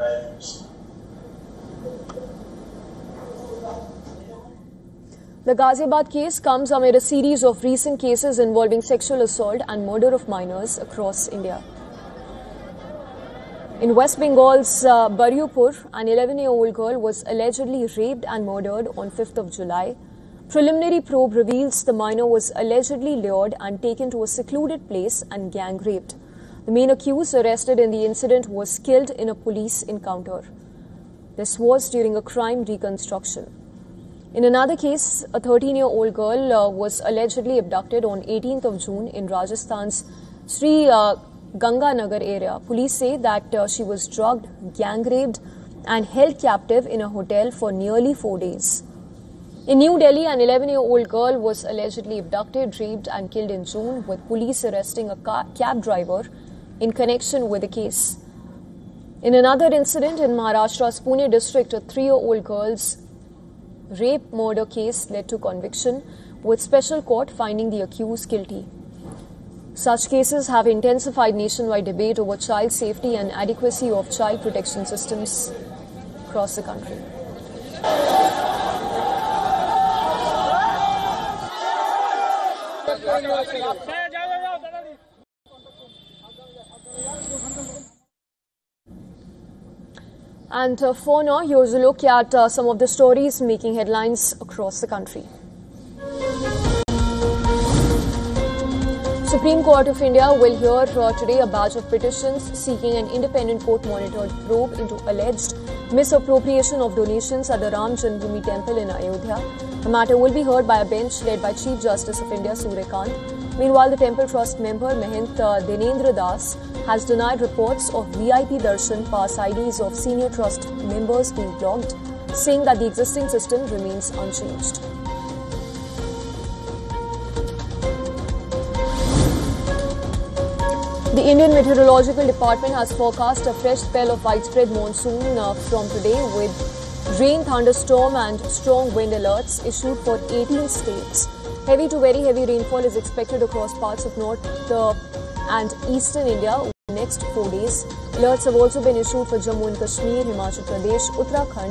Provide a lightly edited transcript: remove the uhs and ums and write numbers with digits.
The Ghaziabad case comes amid a series of recent cases involving sexual assault and murder of minors across India. In West Bengal's Baryupur, an 11-year-old girl was allegedly raped and murdered on 5th of July. Preliminary probe reveals the minor was allegedly lured and taken to a secluded place and gang raped. The main accused arrested in the incident was killed in a police encounter. This was during a crime reconstruction. In another case, a 13-year-old girl was allegedly abducted on 18th of June in Rajasthan's Sri Ganganagar area. Police say that she was drugged, gang raped and held captive in a hotel for nearly 4 days. In New Delhi, an 11-year-old girl was allegedly abducted, raped and killed in June, with police arresting a cab driver in connection with the case. In another incident in Maharashtra's Pune district, a 3-year-old girl's rape murder case led to conviction, with special court finding the accused guilty. Such cases have intensified nationwide debate over child safety and adequacy of child protection systems across the country. And for now, here's a look at some of the stories making headlines across the country. Supreme Court of India will hear today a batch of petitions seeking an independent court-monitored probe into alleged misappropriation of donations at the Ram Janmabhoomi Temple in Ayodhya. The matter will be heard by a bench led by Chief Justice of India Surya Kant. Meanwhile, the Temple Trust member Mahant Dinendra Das has denied reports of VIP Darshan pass IDs of senior trust members being blocked, saying that the existing system remains unchanged. The Indian Meteorological Department has forecast a fresh spell of widespread monsoon from today, with rain, thunderstorm and strong wind alerts issued for 18 states. Heavy to very heavy rainfall is expected across parts of north and eastern India over the next 4 days. Alerts have also been issued for Jammu and Kashmir, Himachal Pradesh, Uttarakhand,